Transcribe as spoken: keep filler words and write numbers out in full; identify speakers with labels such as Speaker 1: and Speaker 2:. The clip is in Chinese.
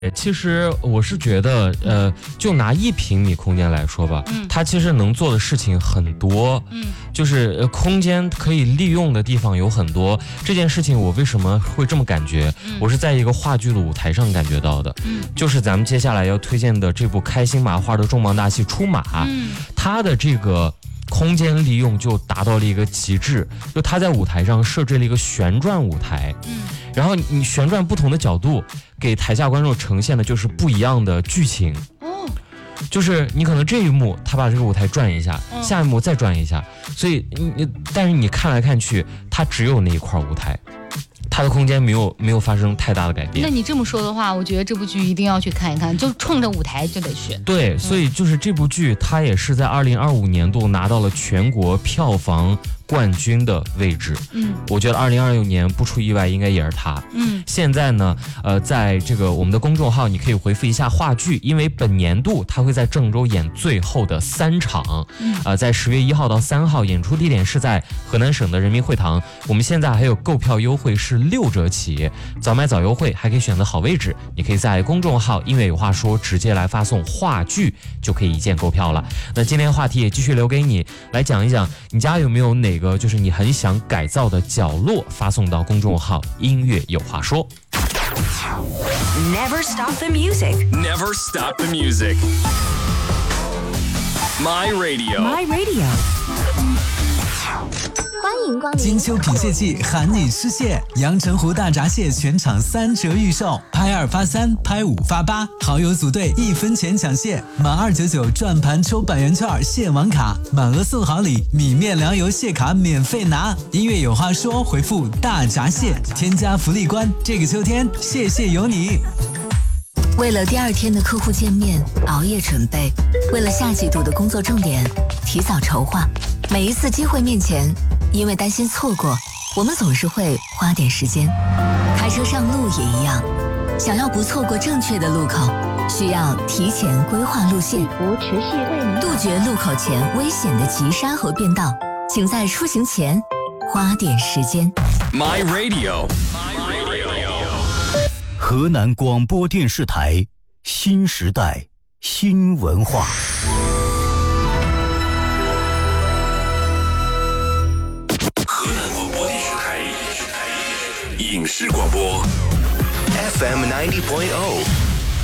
Speaker 1: 其实我是觉得，呃，就拿一平米空间来说吧，嗯，它其实能做的事情很多，嗯，就是呃空间可以利用的地方有很多。这件事情我为什么会这么感觉？嗯、我是在一个话剧的舞台上感觉到的，嗯，就是咱们接下来要推荐的这部开心麻花的重磅大戏《出马》，嗯，它的这个空间利用就达到了一个极致，就它在舞台上设置了一个旋转舞台，嗯。然后你旋转不同的角度，给台下观众呈现的就是不一样的剧情。哦，就是你可能这一幕他把这个舞台转一下，嗯、下一幕再转一下，所以你但是你看来看去，它只有那一块舞台。它的空间没有没有发生太大的改变。
Speaker 2: 那你这么说的话，我觉得这部剧一定要去看一看，就冲着舞台就得去。
Speaker 1: 对，所以就是这部剧，它也是在二零二五年度拿到了全国票房冠军的位置。嗯，我觉得二零二六年不出意外，应该也是它。嗯，现在呢，呃，在这个我们的公众号，你可以回复一下话剧，因为本年度它会在郑州演最后的三场。嗯，呃，在十月一号到三号，演出地点是在河南省的人民会堂。我们现在还有购票优惠是六折起，早买早优惠，还可以选择好位置。你可以在公众号音乐有话说直接来发送话剧，就可以一键购票了。那今天话题也继续留给你来讲一讲，你家有没有哪个就是你很想改造的角落，发送到公众号音乐有话说。
Speaker 3: Never stop the music.
Speaker 4: Never stop the music. My radio.
Speaker 3: My radio.
Speaker 5: 欢迎光临！金秋品蟹季喊你失蟹，阳澄湖大闸蟹全场三折预售，拍二发三，拍五发八，好友组队一分钱抢蟹，满二九九转盘抽百元券蟹网卡，满额送好礼，米面粮油蟹卡免费拿。音乐有话说，回复大闸蟹，添加福利关，这个秋天蟹蟹有你。
Speaker 6: 为了第二天的客户见面，熬夜准备；为了下季度的工作重点，提早筹划。每一次机会面前，因为担心错过，我们总是会花点时间。开车上路也一样，想要不错过正确的路口，需要提前规划路线，杜绝路口前危险的急刹和变道。请在出行前花点时间。
Speaker 4: My radio。
Speaker 7: 河南广播电视台新时代新文化。
Speaker 4: 河南广播电视台影视广播
Speaker 8: F M ninety point oh